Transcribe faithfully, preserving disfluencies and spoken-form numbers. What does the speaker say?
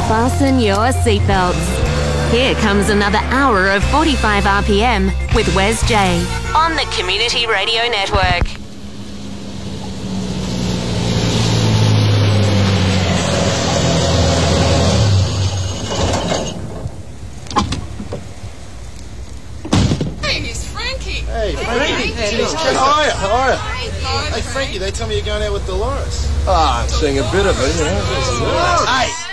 Fasten your seatbelts. Here comes another hour of forty-five R P M with Wes J on the Community Radio Network. Hey, it's Frankie. Hey, Frankie. Hey, How are you? How are you? Hey, Frankie, they tell me you're going out with Dolores. Ah, I'm seeing a bit of it, you know. Hey!